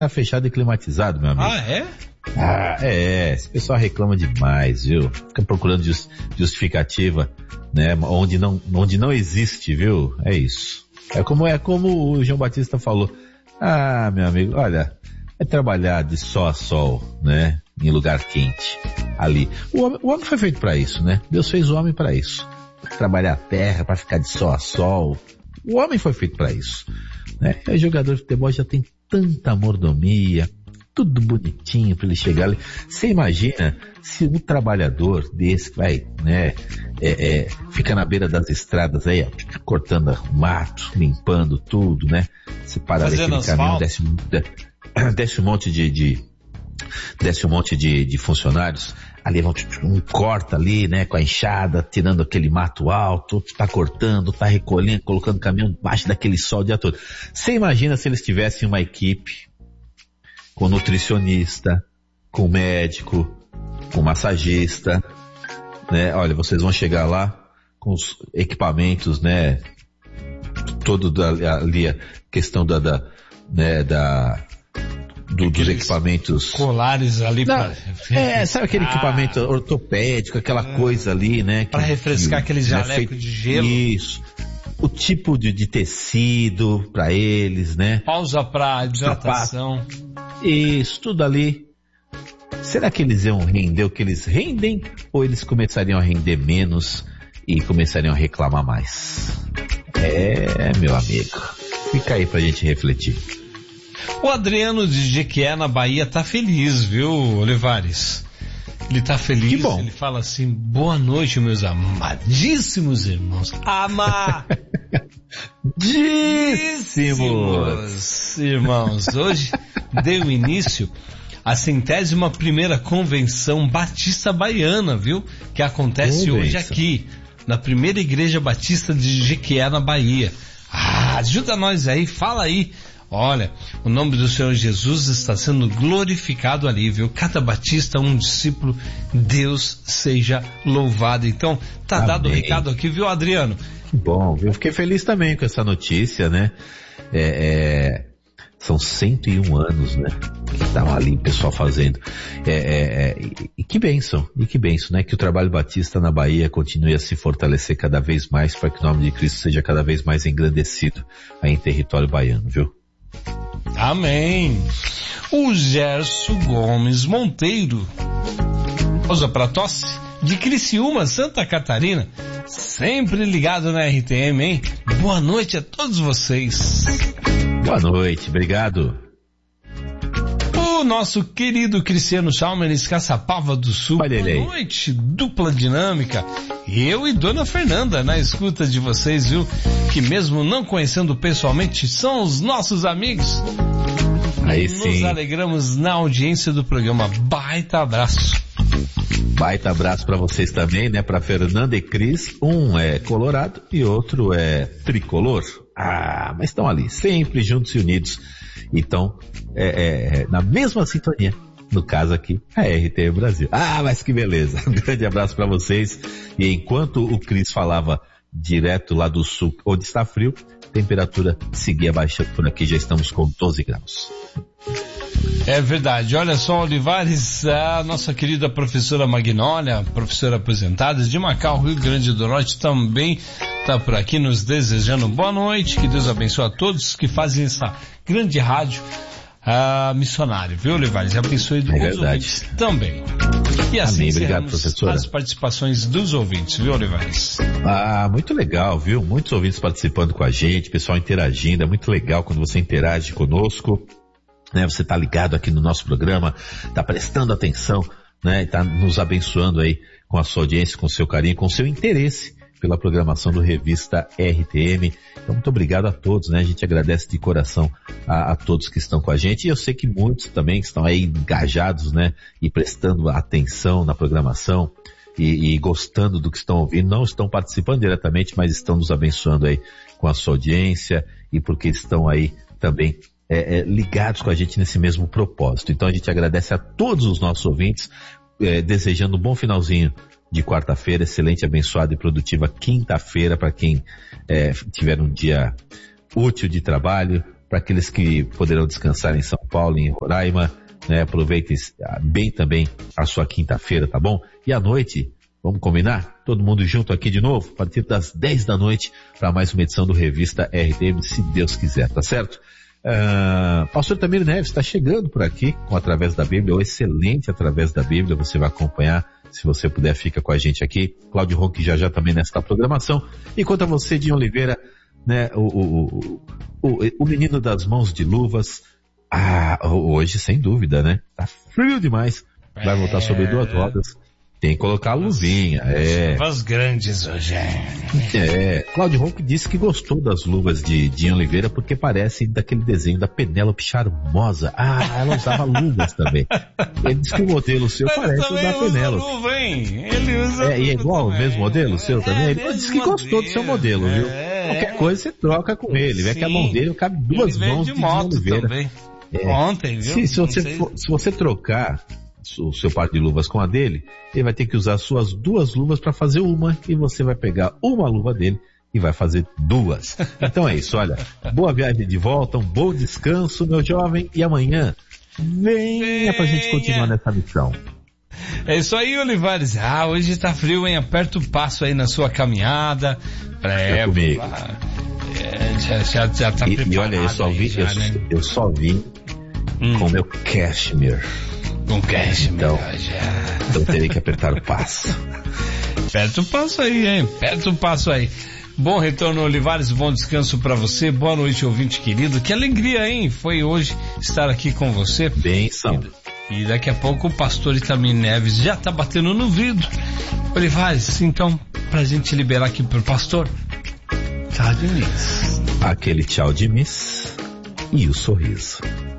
fechado e climatizado, meu amigo. Ah, é? Esse pessoal reclama demais, viu? Fica procurando justificativa, né? Onde não existe, viu? É isso. É como o João Batista falou. Meu amigo, olha, é trabalhar de sol a sol, né? Em lugar quente, ali. O homem foi feito para isso, né? Deus fez o homem para isso. Trabalhar a terra, para ficar de sol a sol. O homem foi feito para isso, né? O jogador de futebol já tem tanta mordomia, tudo bonitinho para ele chegar ali. Você imagina se um trabalhador desse vai, né, fica na beira das estradas aí, ó, cortando o mato, limpando tudo, né? Você para ali aquele caminhão, desce um monte de funcionários, ali corta ali, né, com a enxada, tirando aquele mato alto, tá cortando, tá recolhendo, colocando o caminhão debaixo daquele sol o dia todo. Você imagina se eles tivessem uma equipe com nutricionista, com médico, com massagista, né? Olha, vocês vão chegar lá com os equipamentos, né? Todo ali a questão dos equipamentos. Colares ali pra... sabe aquele equipamento ortopédico, aquela coisa ali, né? Pra refrescar aquele jaleco de gelo. Isso. O tipo de tecido pra eles, né? Pausa pra hidratação. Isso, tudo ali. Será que eles iam render o que eles rendem? Ou eles começariam a render menos e começariam a reclamar mais? Meu amigo. Fica aí pra gente refletir. O Adriano de Jequié, na Bahia, tá feliz, viu, Olivares? Ele tá feliz. Que bom. Ele fala assim: boa noite, meus amadíssimos irmãos. Amadíssimos irmãos. Hoje deu início a 101ª Convenção Batista Baiana, viu? Que acontece hoje aqui, na primeira Igreja Batista de Jequié, na Bahia. Ajuda nós aí, fala aí. Olha, o nome do Senhor Jesus está sendo glorificado ali, viu? Cada batista, um discípulo, Deus seja louvado. Então, tá Amém. Dado o recado aqui, viu, Adriano? Bom, eu fiquei feliz também com essa notícia, né? São 101 anos, né? Que estavam ali o pessoal fazendo. E que bênção, né? Que o trabalho batista na Bahia continue a se fortalecer cada vez mais para que o nome de Cristo seja cada vez mais engrandecido aí em território baiano, viu? Amém. O Gerson Gomes Monteiro, pausa pra tosse, de Criciúma, Santa Catarina, sempre ligado na RTM, hein? Boa noite a todos vocês. Boa noite, obrigado. O nosso querido Cristiano Chalmers, Caçapava do Sul. Boa noite, dupla dinâmica. Eu e Dona Fernanda na escuta de vocês, viu? Que mesmo não conhecendo pessoalmente, são os nossos amigos. Aí sim. Nos alegramos na audiência do programa. Baita abraço. Baita abraço pra vocês também, né? Pra Fernanda e Cris. Um é colorado e outro é tricolor. Mas estão ali, sempre juntos e unidos. Então, na mesma sintonia. No caso aqui, a RTM Brasil. Mas que beleza. Um grande abraço para vocês. E enquanto o Cris falava direto lá do sul, onde está frio, a temperatura seguia baixando por aqui. Já estamos com 12 graus. É verdade. Olha só, Olivares, a nossa querida professora Magnólia, professora aposentada de Macau, Rio Grande do Norte, também está por aqui nos desejando boa noite. Que Deus abençoe a todos que fazem essa grande rádio missionário, viu, Olivares? Abençoe os ouvintes também. E assim Amém. Obrigado, professora. As participações dos ouvintes, viu, Olivares? Muito legal, viu? Muitos ouvintes participando com a gente, pessoal interagindo. É muito legal quando você interage conosco, né? Você tá ligado aqui no nosso programa, tá prestando atenção, né? Tá nos abençoando aí com a sua audiência, com o seu carinho, com o seu interesse pela programação do Revista RTM. Então, muito obrigado a todos, né? A gente agradece de coração a todos que estão com a gente. E eu sei que muitos também estão aí engajados, né? E prestando atenção na programação e gostando do que estão ouvindo. Não estão participando diretamente, mas estão nos abençoando aí com a sua audiência e porque estão aí também ligados com a gente nesse mesmo propósito. Então, a gente agradece a todos os nossos ouvintes, desejando um bom finalzinho de quarta-feira, excelente, abençoada e produtiva quinta-feira para quem tiver um dia útil de trabalho, para aqueles que poderão descansar em São Paulo, em Roraima, né? Aproveitem bem também a sua quinta-feira, tá bom? E à noite, vamos combinar? Todo mundo junto aqui de novo, a partir das 10 da noite, para mais uma edição do Revista RTM, se Deus quiser, tá certo? Pastor Tamir Neves está chegando por aqui com Através da Bíblia, o excelente Através da Bíblia, você vai acompanhar, se você puder, fica com a gente aqui. Cláudio Ronque já também nesta programação. Enquanto a você, Dinho Oliveira, né, o menino das mãos de luvas, hoje sem dúvida, né? Tá frio demais, vai voltar sobre 2 rodas. Tem que colocar a luvinha, Luvas grandes hoje. Cláudio Ronque disse que gostou das luvas de Dinho Oliveira porque parece daquele desenho da Penélope Charmosa. Ela usava luvas também. Ele disse que o modelo seu parece o da Penélope. Luva, hein? Ele usa e é igual o mesmo modelo seu também? Ele disse que gostou do seu modelo, viu? Qualquer coisa você troca com ele. Vê que a mão dele cabe 2 mãos de Dinho Oliveira. Também. Ontem, viu? Se você trocar o seu par de luvas com a dele, ele vai ter que usar suas 2 luvas para fazer uma, e você vai pegar uma luva dele e vai fazer 2. Então é isso, olha, boa viagem de volta, um bom descanso, meu jovem, e amanhã venha pra gente continuar nessa missão. É isso aí, Olivares. Hoje tá frio, hein? Aperta o passo aí na sua caminhada. Comigo. Já tá preparado. E olha, eu só vim com meu cashmere. Com cashmere. Então terei que apertar o passo. Aperta o passo aí, hein? Aperta o passo aí. Bom retorno, Olivares, bom descanso pra você. Boa noite, ouvinte querido. Que alegria, hein? Foi hoje estar aqui com você. Benção. E daqui a pouco o pastor Itamir Neves já tá batendo no vidro. Olivares, então, pra gente liberar aqui pro pastor. Tchau de miss. Aquele tchau de miss e o sorriso.